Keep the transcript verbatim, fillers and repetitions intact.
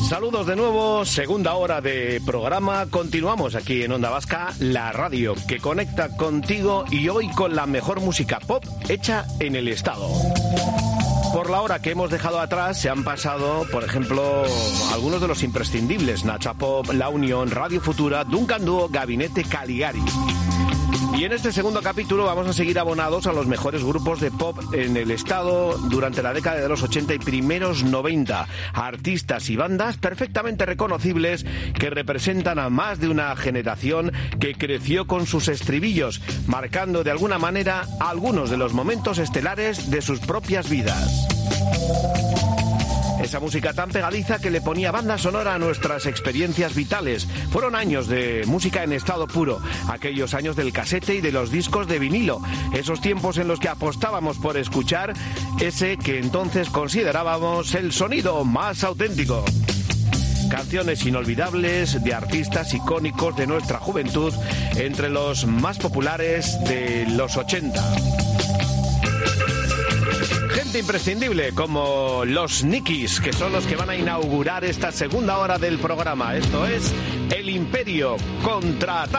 Saludos de nuevo, segunda hora de programa. Continuamos aquí en Onda Vasca, la radio que conecta contigo y hoy con la mejor música pop hecha en el estado. Por la hora que hemos dejado atrás se han pasado, por ejemplo, algunos de los imprescindibles: Nacha Pop, La Unión, Radio Futura, Duncan Duo, Gabinete Caligari. Y en este segundo capítulo vamos a seguir abonados a los mejores grupos de pop en el estado durante la década de los ochenta y primeros noventa. Artistas y bandas perfectamente reconocibles que representan a más de una generación que creció con sus estribillos, marcando de alguna manera algunos de los momentos estelares de sus propias vidas. Esa música tan pegadiza que le ponía banda sonora a nuestras experiencias vitales. Fueron años de música en estado puro, aquellos años del casete y de los discos de vinilo, esos tiempos en los que apostábamos por escuchar ese que entonces considerábamos el sonido más auténtico. Canciones inolvidables de artistas icónicos de nuestra juventud, entre los más populares de los ochenta. Gente imprescindible como los Nikis, que son los que van a inaugurar esta segunda hora del programa. Esto es El Imperio Contraataca.